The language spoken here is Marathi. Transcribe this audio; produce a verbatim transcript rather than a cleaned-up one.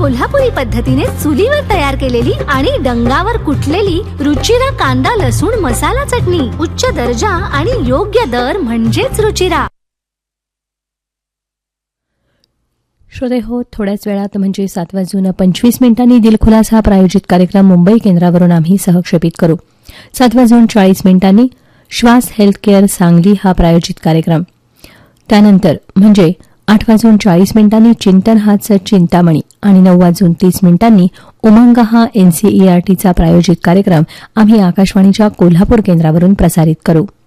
कोल्हापुरी पद्धतीने चुलीवर तयार केलेली आणि डंगावर कुटलेली रुचिरा कांदा लसूण मसाला चटणी. उच्च दर्जा आणि योग्य दर म्हणजेच रुचिरा. श्रोते हो, थोड्याच वेळात म्हणजे सात वाजून पंचवीस मिनिटांनी दिलखुलास हा प्रायोजित कार्यक्रम मुंबई केंद्रावरून आम्ही सहक्षेपित करू. सात वाजून चाळीस मिनिटांनी श्वास हेल्थ केअर सांगली हा प्रायोजित कार्यक्रम. त्यानंतर म्हणजे आठ वाजून चाळीस मिनिटांनी चिंतन हाच चिंतामणी आणि नऊ वाजून तीस मिनिटांनी उमंग हा एनसीईआरटीचा प्रायोजित कार्यक्रम आम्ही आकाशवाणीच्या कोल्हापूर केंद्रावरून प्रसारित करू.